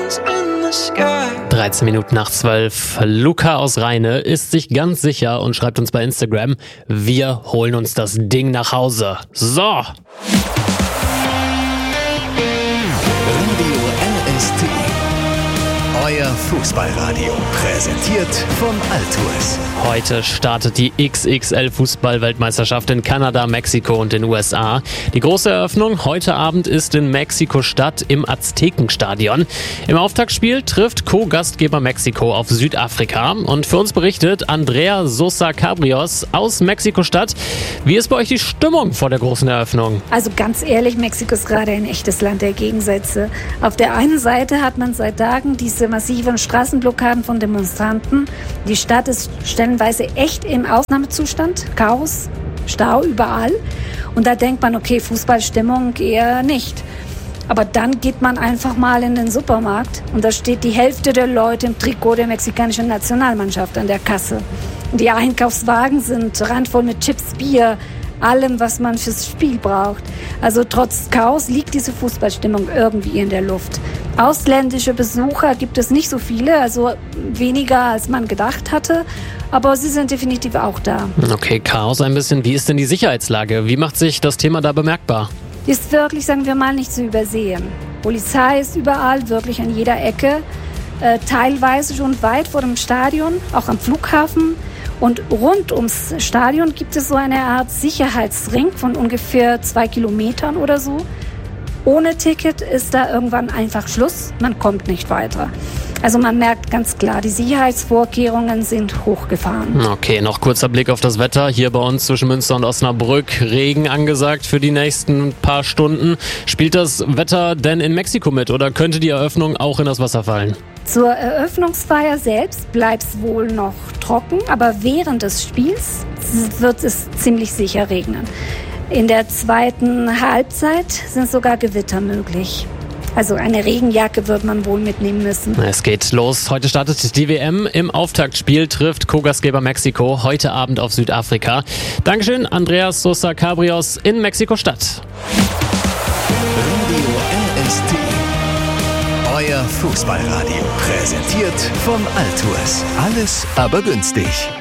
13 Minuten nach 12. Luca aus Rheine ist sich ganz sicher und schreibt uns bei Instagram: Wir holen uns das Ding nach Hause. So! Radio LST. Euer Fußballradio. Präsentiert von Altues. Heute startet die XXL-Fußball-Weltmeisterschaft in Kanada, Mexiko und den USA. Die große Eröffnung heute Abend ist in Mexiko-Stadt im Aztekenstadion. Im Auftaktspiel trifft Co-Gastgeber Mexiko auf Südafrika. Und für uns berichtet Andrea Sosa Cabrios aus Mexiko-Stadt. Wie ist bei euch die Stimmung vor der großen Eröffnung? Also ganz ehrlich, Mexiko ist gerade ein echtes Land der Gegensätze. Auf der einen Seite hat man seit Tagen diese massiven Straßenblockaden von Demonstranten. Die Stadt ist stellenweise echt im Ausnahmezustand. Chaos, Stau überall. Und da denkt man, okay, Fußballstimmung eher nicht. Aber dann geht man einfach mal in den Supermarkt und da steht die Hälfte der Leute im Trikot der mexikanischen Nationalmannschaft an der Kasse. Und die Einkaufswagen sind randvoll mit Chips, Bier, allem, was man fürs Spiel braucht. Also trotz Chaos liegt diese Fußballstimmung irgendwie in der Luft. Ausländische Besucher gibt es nicht so viele, also weniger als man gedacht hatte, aber sie sind definitiv auch da. Okay, Chaos ein bisschen. Wie ist denn die Sicherheitslage? Wie macht sich das Thema da bemerkbar? Ist wirklich, sagen wir mal, nicht zu übersehen. Polizei ist überall, wirklich an jeder Ecke, teilweise schon weit vor dem Stadion, auch am Flughafen. Und rund ums Stadion gibt es so eine Art Sicherheitsring von ungefähr 2 Kilometern oder so. Ohne Ticket ist da irgendwann einfach Schluss, man kommt nicht weiter. Also man merkt ganz klar, die Sicherheitsvorkehrungen sind hochgefahren. Okay, noch kurzer Blick auf das Wetter. Hier bei uns zwischen Münster und Osnabrück Regen angesagt für die nächsten paar Stunden. Spielt das Wetter denn in Mexiko mit oder könnte die Eröffnung auch in das Wasser fallen? Zur Eröffnungsfeier selbst bleibt es wohl noch trocken, aber während des Spiels wird es ziemlich sicher regnen. In der zweiten Halbzeit sind sogar Gewitter möglich. Also eine Regenjacke wird man wohl mitnehmen müssen. Es geht los. Heute startet die WM. Im Auftaktspiel trifft Co-Gastgeber Mexiko heute Abend auf Südafrika. Dankeschön, Andreas Sosa Cabrios in Mexiko-Stadt. Radio LST. Euer Fußballradio. Präsentiert von Altues. Alles aber günstig.